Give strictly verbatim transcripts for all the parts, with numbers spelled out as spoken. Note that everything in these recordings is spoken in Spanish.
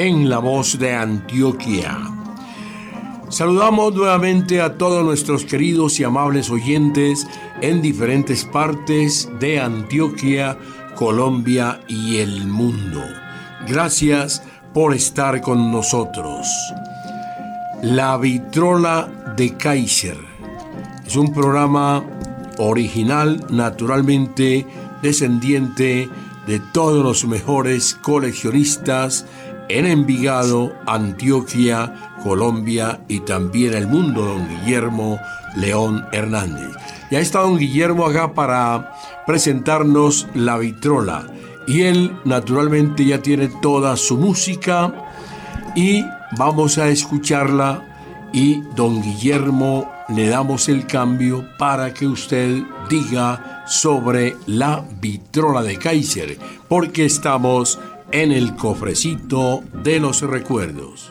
en La Voz de Antioquia. Saludamos nuevamente a todos nuestros queridos y amables oyentes en diferentes partes de Antioquia, Colombia y el mundo. Gracias por estar con nosotros. La Vitrola de Kaiser es un programa original, naturalmente descendiente de todos los mejores coleccionistas en Envigado, Antioquia, Colombia y también el mundo, don Guillermo León Hernández. Ya está don Guillermo acá para presentarnos la vitrola y él naturalmente ya tiene toda su música y vamos a escucharla y don Guillermo le damos el cambio para que usted diga sobre la vitrola de Kaiser, porque estamos en el cofrecito de los recuerdos.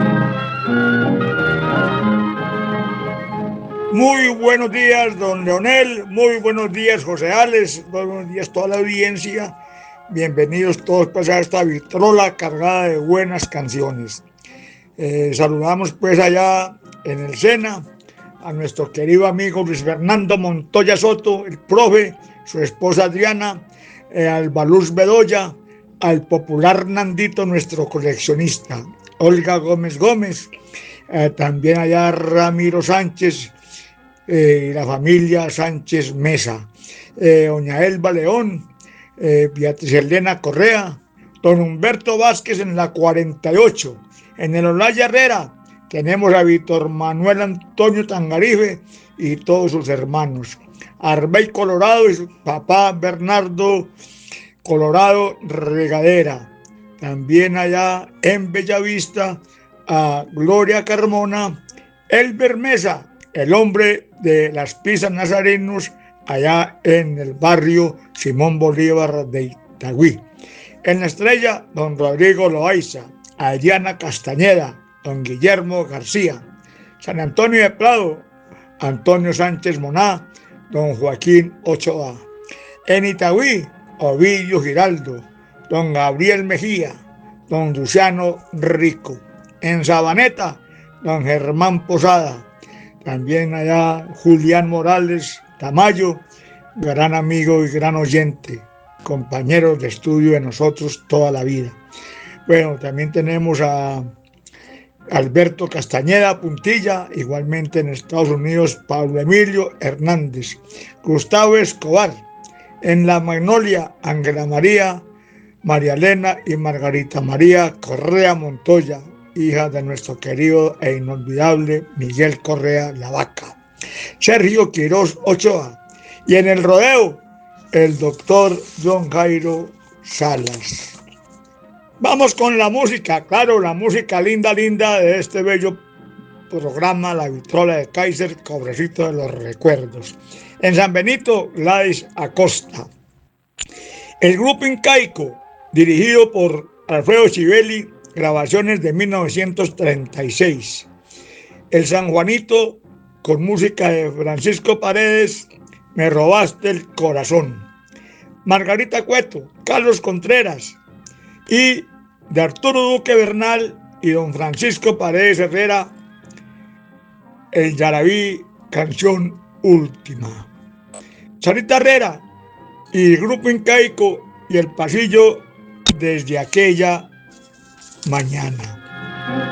Muy buenos días, don Leonel, muy buenos días, José Alex, buenos días toda la audiencia. Bienvenidos todos pues a esta vitrola cargada de buenas canciones. Eh, saludamos pues allá en el Sena a nuestro querido amigo Luis Fernando Montoya Soto, el profe, su esposa Adriana, eh, al Baluz Bedoya, al popular Nandito, nuestro coleccionista, Olga Gómez Gómez, eh, también allá Ramiro Sánchez eh, y la familia Sánchez Mesa, eh, doña Elba León, eh, Beatriz Elena Correa, don Humberto Vázquez en la cuarenta y ocho, en el Olaya Herrera tenemos a Víctor Manuel Antonio Tangarife y todos sus hermanos, Arbey Colorado y su papá Bernardo Colorado Regadera. También allá en Bellavista a Gloria Carmona, Elber Mesa, el hombre de las pizzas nazarenos, allá en el barrio Simón Bolívar de Itagüí. En la Estrella, don Rodrigo Loaiza, Adriana Castañeda, don Guillermo García. San Antonio de Prado, Antonio Sánchez Moná, don Joaquín Ochoa. En Itagüí, Ovidio Giraldo, don Gabriel Mejía, don Luciano Rico. En Sabaneta, don Germán Posada. También allá Julián Morales Tamayo, gran amigo y gran oyente, compañero de estudio de nosotros toda la vida. Bueno, también tenemos a Alberto Castañeda Puntilla, igualmente en Estados Unidos, Pablo Emilio Hernández, Gustavo Escobar. En La Magnolia, Ángela María, María Elena y Margarita María Correa Montoya, hija de nuestro querido e inolvidable Miguel Correa La Vaca. Sergio Quirós Ochoa. Y en el rodeo, el doctor John Jairo Salas. Vamos con la música, claro, la música linda, linda de este bello programa, La Vitrola de Kaiser, cofrecito de los recuerdos. En San Benito, Gladys Acosta. El grupo incaico, dirigido por Alfredo Chivelli, grabaciones de mil novecientos treinta y seis. El San Juanito, con música de Francisco Paredes, Me robaste el corazón. Margarita Cueto, Carlos Contreras, y de Arturo Duque Bernal y don Francisco Paredes Herrera, el Yarabí, canción última. Sarita Herrera y el grupo incaico y el pasillo desde aquella mañana.